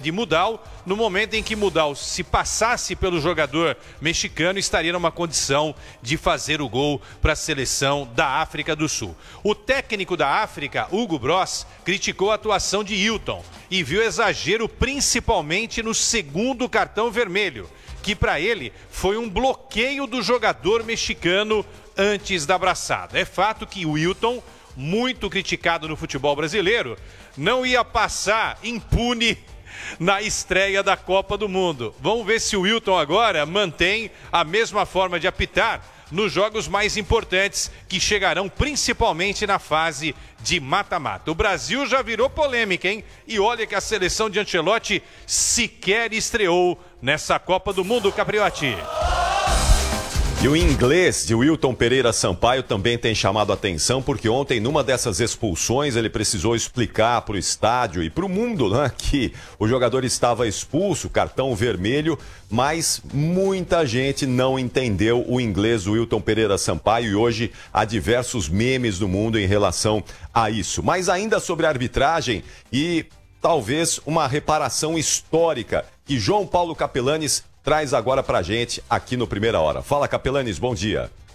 de Mudal. No momento em que Mudal se passasse pelo jogador mexicano, estaria numa condição de fazer o gol para a seleção da África do Sul. O técnico da África, Hugo Bross, criticou a atuação de Hilton e viu exagero principalmente no segundo cartão vermelho, que para ele foi um bloqueio do jogador mexicano antes da abraçada. É fato que o Hilton, muito criticado no futebol brasileiro, não ia passar impune na estreia da Copa do Mundo. Vamos ver se o Hilton agora mantém a mesma forma de apitar nos jogos mais importantes, que chegarão principalmente na fase de mata-mata. O Brasil já virou polêmica, hein? E olha que a seleção de Ancelotti sequer estreou nessa Copa do Mundo, Capriotti. E o inglês de Wilton Pereira Sampaio também tem chamado a atenção, porque ontem, numa dessas expulsões, ele precisou explicar para o estádio e para o mundo, né, que o jogador estava expulso, cartão vermelho, mas muita gente não entendeu o inglês do Wilton Pereira Sampaio e hoje há diversos memes do mundo em relação a isso. Mas ainda sobre a arbitragem e talvez uma reparação histórica que João Paulo Capelanes traz agora pra gente aqui no Primeira Hora. Fala, Capelanes, bom dia.